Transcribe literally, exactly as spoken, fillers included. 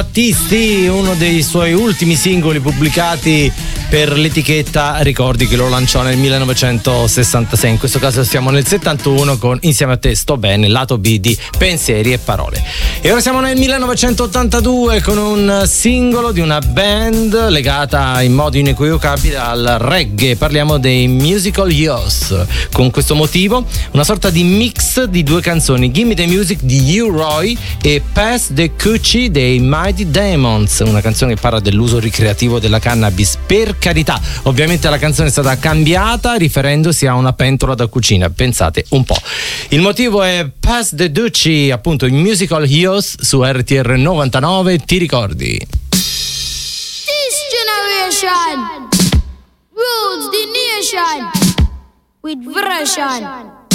Battisti, uno dei suoi ultimi singoli pubblicati per l'etichetta Ricordi, che lo lanciò nel millenovecentosessantasei. In questo caso siamo nel settantuno con Insieme a te sto bene, lato B di Pensieri e Parole. E ora siamo nel millenovecentottantadue con un singolo di una band legata in modo inequivocabile al reggae. Parliamo dei Musical Youth. Con questo motivo una sorta di mix di due canzoni, Gimme the Music di U-Roy e Pass the Coochie dei Mighty Demons, una canzone che parla dell'uso ricreativo della cannabis. Per carità, ovviamente la canzone è stata cambiata riferendosi a una pentola da cucina, pensate un po'. Il motivo è Pass the Coochie, appunto in Musical Youth su R T R novantanove. Ti ricordi? This generation rules the nation with version.